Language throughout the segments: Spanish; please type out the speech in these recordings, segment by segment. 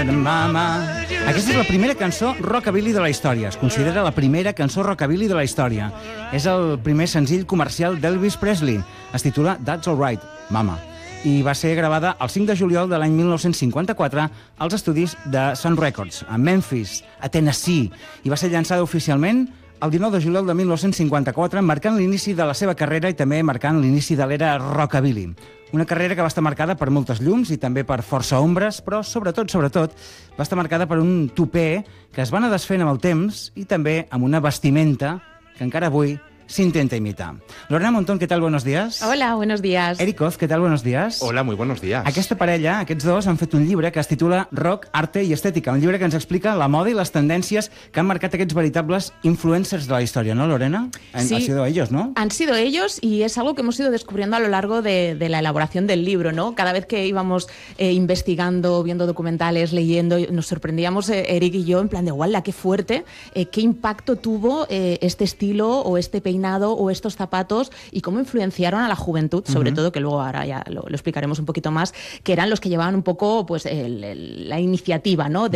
Mama. Aquesta és la primera cançó rockabilly de la història. Es considera la primera cançó rockabilly de la història. És el primer senzill comercial d'Elvis Presley. Es titula That's Alright, Mama. I va ser gravada el 5 de juliol de l'any 1954 als estudis de Sun Records, a Memphis, a Tennessee, i va ser llançada oficialment el 19 de juliol de 1954, marcant l'inici de la seva carrera i també marcant l'inici de l'era rockabilly. Una carrera que va estar marcada per moltes llums i també per força ombres, però sobretot, va estar marcada per un tupé que es va anar desfent amb el temps i també amb una vestimenta que encara avui s'intenta imitar. Lorena Montón, ¿qué tal? Buenos días. Hola, buenos días. Eric Oz, ¿qué tal? Buenos días. Hola, muy buenos días. Aquesta parella, aquests dos, han fet un llibre que es titula Rock, Arte i Estètica, un llibre que ens explica la moda i les tendències que han marcat aquests veritables influencers de la història, ¿no, Lorena? Sí, han sido ellos, ¿no? Han sido ellos y es algo que hemos ido descubriendo a lo largo de la elaboración del libro, ¿no? Cada vez que íbamos investigando, viendo documentales, leyendo, nos sorprendíamos, Eric y yo, en plan de, ¡guala, qué fuerte! ¿Qué impacto tuvo este estilo o este peinado o estos zapatos y cómo influenciaron a la juventud, sobre todo, que luego ahora ya lo explicaremos un poquito más, que eran los que llevaban un poco pues la iniciativa, ¿no?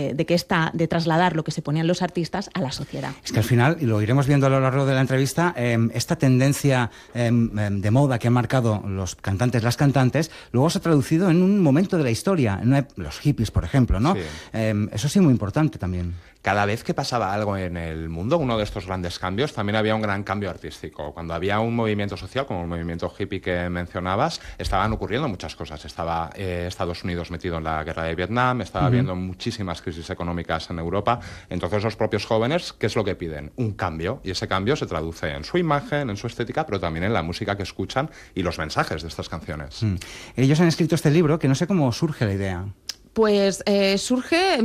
de trasladar lo que se ponían los artistas a la sociedad. Es que al final, y lo iremos viendo a lo largo de la entrevista, esta tendencia de moda que han marcado los cantantes, las cantantes, luego se ha traducido en un momento de la historia, los hippies, por ejemplo, ¿no? Sí. Eso sí, muy importante también. Cada vez que pasaba algo en el mundo, uno de estos grandes cambios, también había un gran cambio artístico. Cuando había un movimiento social, como el movimiento hippie que mencionabas, estaban ocurriendo muchas cosas. Estaba Estados Unidos metido en la guerra de Vietnam, estaba habiendo muchísimas crisis económicas en Europa. Entonces los propios jóvenes, ¿qué es lo que piden? Un cambio. Y ese cambio se traduce en su imagen, en su estética, pero también en la música que escuchan y los mensajes de estas canciones. Ellos han escrito este libro, que no sé cómo surge la idea. Pues surge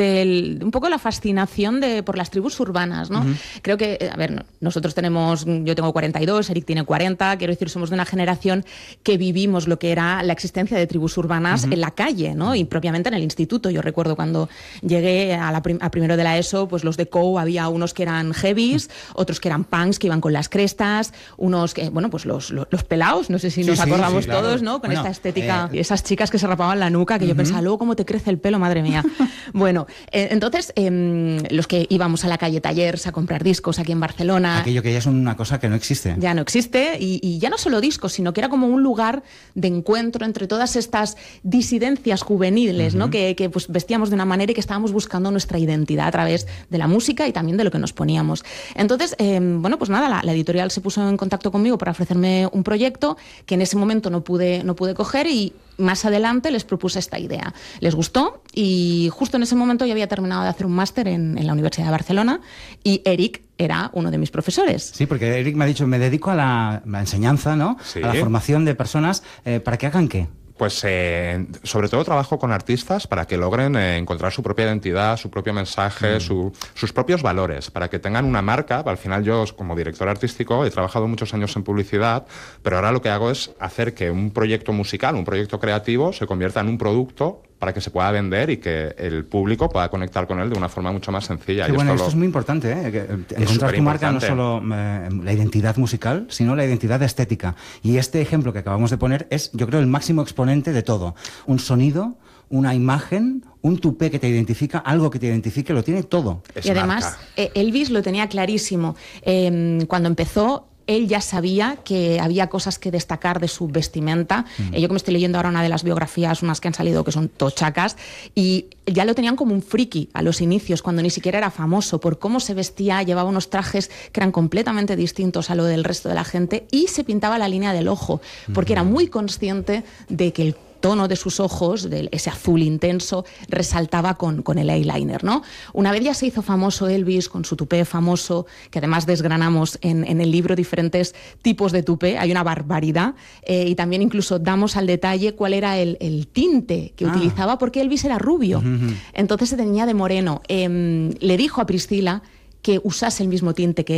un poco la fascinación por las tribus urbanas, ¿no? Creo que, a ver, nosotros yo tengo 42, Eric tiene 40, quiero decir, somos de una generación que vivimos lo que era la existencia de tribus urbanas en la calle, ¿no? Y propiamente en el instituto. Yo recuerdo cuando llegué a primero de la ESO, pues los de COU había unos que eran heavies, otros que eran punks, que iban con las crestas, unos que, bueno, pues los pelaos, no sé si nos acordamos todos, claro, ¿no? Con esta estética, esas chicas que se rapaban la nuca, que yo pensaba, luego, ¿cómo te crece el pelo, madre mía? Bueno, entonces los que íbamos a la calle Tallers a comprar discos aquí en Barcelona. Aquello que ya es una cosa que no existe. Ya no existe, y ya no solo discos, sino que era como un lugar de encuentro entre todas estas disidencias juveniles, ¿no? Que pues vestíamos de una manera y que estábamos buscando nuestra identidad a través de la música y también de lo que nos poníamos. Entonces, bueno, pues nada, la editorial se puso en contacto conmigo para ofrecerme un proyecto que en ese momento no pude coger, y más adelante les propuse esta idea. Les gustó y justo en ese momento yo había terminado de hacer un máster en la Universidad de Barcelona y Eric era uno de mis profesores. Sí, porque Eric me ha dicho, me dedico a la enseñanza, ¿no? Sí. A la formación de personas. ¿Para que hagan qué? Pues sobre todo trabajo con artistas para que logren encontrar su propia identidad, su propio mensaje, sus propios valores, para que tengan una marca. Al final yo, como director artístico, he trabajado muchos años en publicidad, pero ahora lo que hago es hacer que un proyecto musical, un proyecto creativo, se convierta en un producto para que se pueda vender y que el público pueda conectar con él de una forma mucho más sencilla. Sí, y bueno, esto es muy importante, encontrar tu marca, no solo la identidad musical, sino la identidad estética. Y este ejemplo que acabamos de poner es, yo creo, el máximo exponente de todo. Un sonido, una imagen, un tupé que te identifica, algo que te identifique, lo tiene todo. Y además, Elvis lo tenía clarísimo. Cuando empezó, él ya sabía que había cosas que destacar de su vestimenta. Yo que me estoy leyendo ahora una de las biografías, unas que han salido que son tochacas, y ya lo tenían como un friki a los inicios, cuando ni siquiera era famoso, por cómo se vestía, llevaba unos trajes que eran completamente distintos a lo del resto de la gente, y se pintaba la línea del ojo, porque era muy consciente de que el tono de sus ojos, de ese azul intenso, resaltaba con el eyeliner, ¿no? Una vez ya se hizo famoso Elvis con su tupé famoso, que además desgranamos en el libro diferentes tipos de tupé, hay una barbaridad, y también incluso damos al detalle cuál era el tinte que utilizaba, porque Elvis era rubio, entonces se teñía de moreno. Le dijo a Priscila que usase el mismo tinte que